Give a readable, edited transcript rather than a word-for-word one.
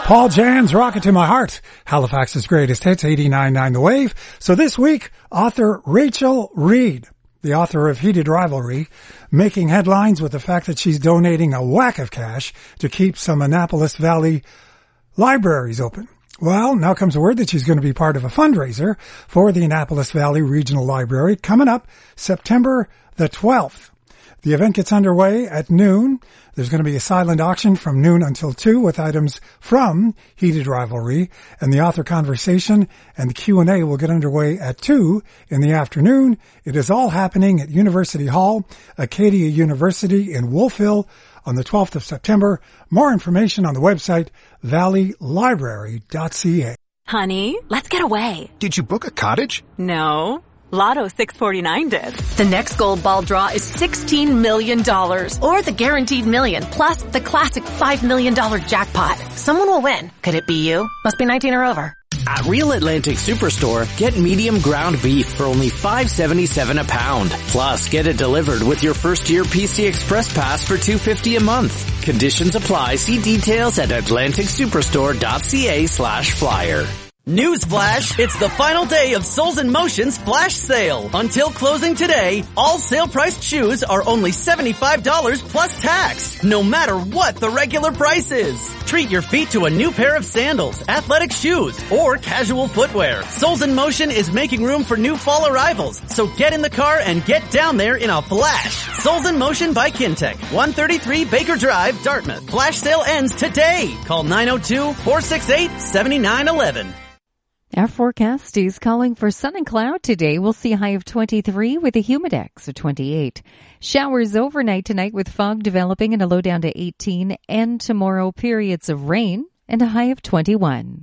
Paul Jan's Rocket to My Heart, Halifax's greatest hits, 89.9 The Wave. So this week, author Rachel Reed, the author of Heated Rivalry, making headlines with the fact that she's donating a whack of cash to keep some Annapolis Valley libraries open. Well, now comes word that she's going to be part of a fundraiser for the Annapolis Valley Regional Library coming up September the 12th. The event gets underway at noon. There's going to be a silent auction from noon until 2 with items from Heated Rivalry, and the author conversation and the Q&A will get underway at 2 in the afternoon. It is all happening at University Hall, Acadia University in Wolfville on the 12th of September. More information on the website valleylibrary.ca. Honey, let's get away. Did you book a cottage? No. Lotto 649 did. The next gold ball draw is $16 million. Or the guaranteed million, plus the classic $5 million jackpot. Someone will win. Could it be you? Must be 19 or over. At Real Atlantic Superstore, get medium ground beef for only $5.77 a pound. Plus, get it delivered with your first year PC Express Pass for $2.50 a month. Conditions apply. See details at atlanticsuperstore.ca/flyer. Newsflash, it's the final day of Souls in Motion's flash sale. Until closing today, all sale-priced shoes are only $75 plus tax, no matter what the regular price is. Treat your feet to a new pair of sandals, athletic shoes, or casual footwear. Souls in Motion is making room for new fall arrivals, so get in the car and get down there in a flash. Souls in Motion by Kintec, 133 Baker Drive, Dartmouth. Flash sale ends today. Call 902-468-7911. Our forecast is calling for sun and cloud today. We'll see a high of 23 with a humidex of 28. Showers overnight tonight with fog developing and a low down to 18. And tomorrow periods of rain and a high of 21.